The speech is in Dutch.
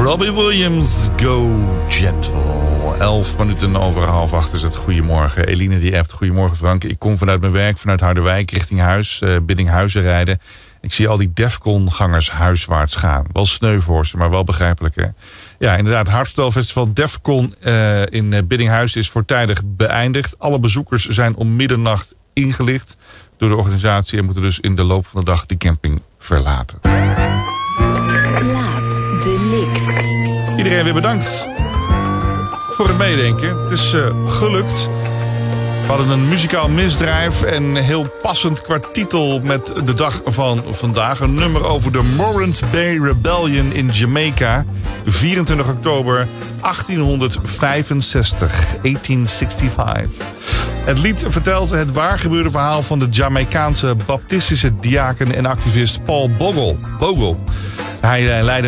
Robbie Williams, Go Gentle. 11 minuten over 7:30 is het. Goedemorgen. Eline die appt. Goedemorgen Frank. Ik kom vanuit mijn werk, vanuit Harderwijk, richting huis. Biddinghuizen rijden. Ik zie al die Defcon-gangers huiswaarts gaan. Wel sneu voor ze, maar wel begrijpelijk, hè? Ja, inderdaad. Hardstyle Festival Defcon in Biddinghuizen is voortijdig beëindigd. Alle bezoekers zijn om middernacht ingelicht door de organisatie en moeten dus in de loop van de dag de camping verlaten. Laat de licht. Iedereen weer bedankt voor het meedenken. Het is gelukt. We hadden een muzikaal misdrijf en heel passend qua titel met de dag van vandaag. Een nummer over de Morant Bay Rebellion in Jamaica. 24 oktober 1865. Het lied vertelt het waargebeurde verhaal van de Jamaicaanse baptistische diaken en activist Paul Bogle. Hij leidde